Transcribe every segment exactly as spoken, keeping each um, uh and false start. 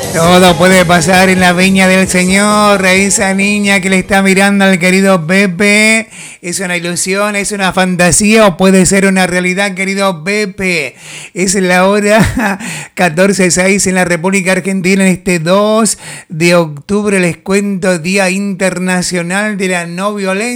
Todo puede pasar en la viña del Señor. Esa niña que le está mirando al querido Pepe, ¿es una ilusión, es una fantasía o puede ser una realidad, querido Pepe? Es la hora catorce seis en la República Argentina, en este dos de octubre. Les cuento, Día Internacional de la No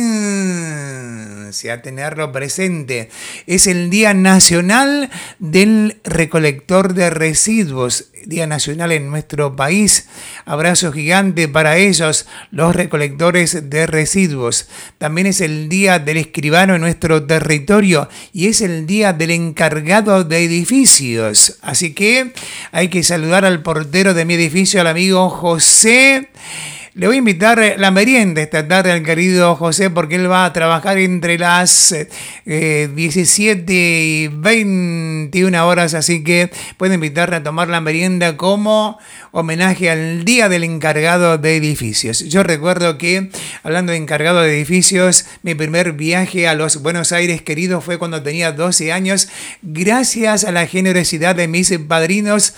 Violencia. Tenerlo presente. Es el Día Nacional del Recolector de Residuos. Día nacional en nuestro país. Abrazo gigante para ellos, los recolectores de residuos. También es el día del escribano en nuestro territorio y es el día del encargado de edificios. Así que hay que saludar al portero de mi edificio, al amigo José. Le voy a invitar la merienda esta tarde al querido José porque él va a trabajar entre las eh, diecisiete y veintiuna horas, así que puedo invitarle a tomar la merienda como homenaje al Día del Encargado de Edificios. Yo recuerdo que, hablando de encargado de edificios, mi primer viaje a los Buenos Aires, querido, fue cuando tenía doce años, gracias a la generosidad de mis padrinos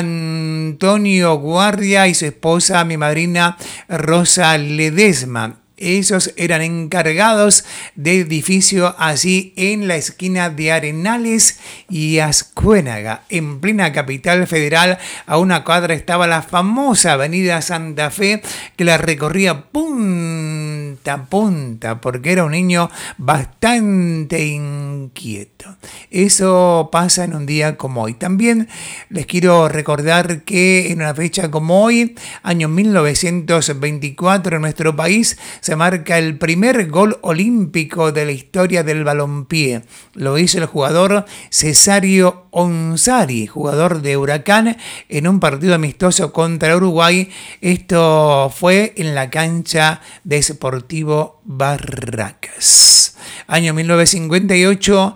Antonio Guardia y su esposa, mi madrina Rosa Ledesma. Ellos eran encargados de edificio así en la esquina de Arenales y Ascuénaga, en plena capital federal. A una cuadra estaba la famosa avenida Santa Fe, que la recorría punta a punta, porque era un niño bastante inquieto. Eso pasa en un día como hoy. También les quiero recordar que en una fecha como hoy, año mil novecientos veinticuatro, en nuestro país se marca el primer gol olímpico de la historia del balompié. Lo hizo el jugador Cesario Onsari, jugador de Huracán, en un partido amistoso contra Uruguay. Esto fue en la cancha de Sportivo Barracas. Año mil novecientos cincuenta y ocho,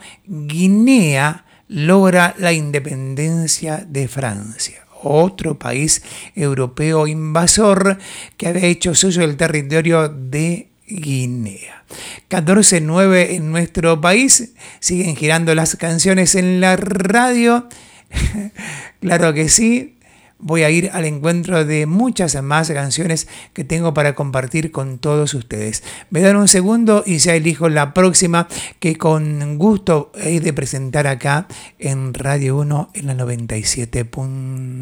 Guinea logra la independencia de Francia. Otro país europeo invasor que había hecho suyo el territorio de Guinea. catorce nueve en nuestro país. Siguen girando las canciones en la radio. Claro que sí. Voy a ir al encuentro de muchas más canciones que tengo para compartir con todos ustedes. Me dan un segundo y ya elijo la próxima, que con gusto he de presentar acá en Radio uno en la noventa y siete punto uno.